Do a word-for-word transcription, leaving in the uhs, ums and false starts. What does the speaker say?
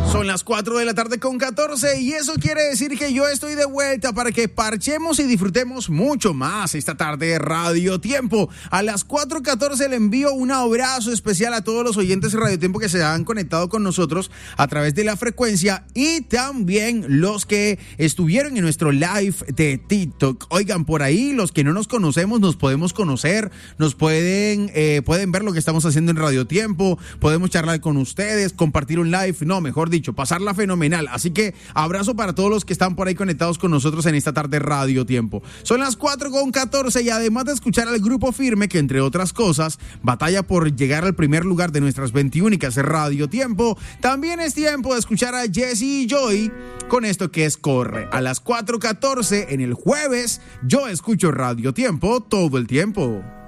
Son las cuatro de la tarde con catorce y eso quiere decir que yo estoy de vuelta para que parchemos y disfrutemos mucho más esta tarde de Radio Tiempo. A las cuatro catorce le envío un abrazo especial a todos los oyentes de Radio Tiempo que se han conectado con nosotros a través de la frecuencia y también los que estuvieron en nuestro live de TikTok. Oigan, por ahí los que no nos conocemos nos podemos conocer, nos pueden, eh, pueden ver lo que estamos haciendo en Radio Tiempo, podemos charlar con ustedes, compartir un live, no, mejor dicho, pasarla fenomenal. Así que abrazo para todos los que están por ahí conectados con nosotros en esta tarde Radio Tiempo. Son las cuatro con catorce y además de escuchar al Grupo Firme, que entre otras cosas batalla por llegar al primer lugar de nuestras veintiúnicas Radio Tiempo, también es tiempo de escuchar a Jesse y Joy con esto que es Corre. A las cuatro catorce en el jueves, yo escucho Radio Tiempo todo el tiempo.